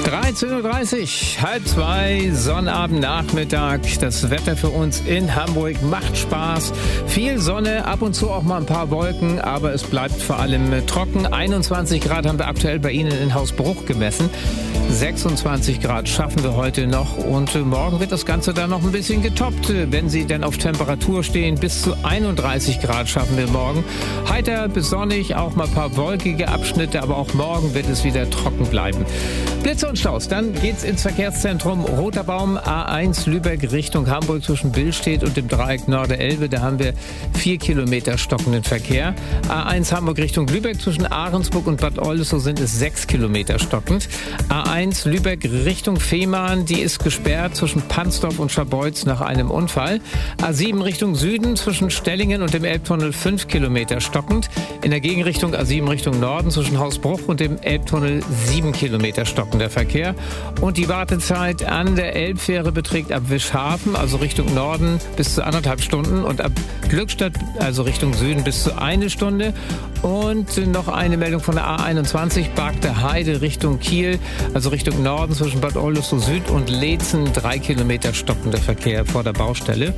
13:30 Uhr, 1:30, Sonnabendnachmittag. Das Wetter für uns in Hamburg macht Spaß. Viel Sonne, ab und zu auch mal ein paar Wolken, aber es bleibt vor allem trocken. 21 Grad haben wir aktuell bei Ihnen in Hausbruch gemessen. 26 Grad schaffen wir heute noch und morgen wird das Ganze dann noch ein bisschen getoppt, wenn Sie denn auf Temperatur stehen. Bis zu 31 Grad schaffen wir morgen. Heiter bis sonnig, auch mal ein paar wolkige Abschnitte, aber auch morgen wird es wieder trocken bleiben. Blitze und Staus, dann geht's ins Verkehrszentrum Roter Baum, A1 Lübeck Richtung Hamburg zwischen Billstedt und dem Dreieck Norderelbe. Da haben wir 4 Kilometer stockenden Verkehr. A1 Hamburg Richtung Lübeck zwischen Ahrensburg und Bad Oldesloe sind es 6 Kilometer stockend. A1 Lübeck Richtung Fehmarn, die ist gesperrt zwischen Pansdorf und Scharbeutz nach einem Unfall. A7 Richtung Süden zwischen Stellingen und dem Elbtunnel 5 Kilometer stockend. In der Gegenrichtung A7 Richtung Norden zwischen Hausbruch und dem Elbtunnel 7 Kilometer stockender Verkehr. Und die Wartezeit an der Elbfähre beträgt ab Wischhafen, also Richtung Norden, bis zu 1,5 Stunden und ab Glückstadt, also Richtung Süden, bis zu 1 Stunde. Und noch eine Meldung von der A21, Bargter Heide Richtung Kiel, also Richtung Norden zwischen Bad Oldesloe Süd und Leetzen, 3 Kilometer stockender Verkehr vor der Baustelle.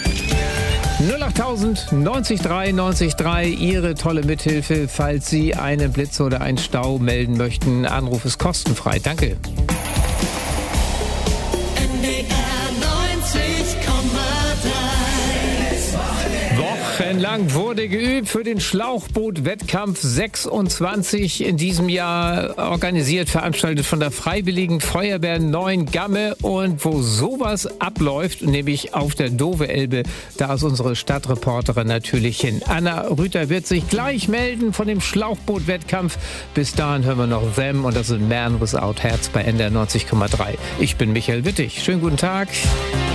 08000 90 3 90 3, Ihre tolle Mithilfe, falls Sie einen Blitz oder einen Stau melden möchten. Anruf ist kostenfrei. Danke. Wochenlang wurde geübt für den Schlauchboot-Wettkampf 26 in diesem Jahr, organisiert, veranstaltet von der Freiwilligen Feuerwehr Neuengamme. Und wo sowas abläuft, nämlich auf der Dove-Elbe, da ist unsere Stadtreporterin natürlich hin. Anna Rüther wird sich gleich melden von dem Schlauchboot-Wettkampf. Bis dahin hören wir noch Them und das ist Man Without Herz bei NDR 90,3. Ich bin Michael Wittig. Schönen guten Tag.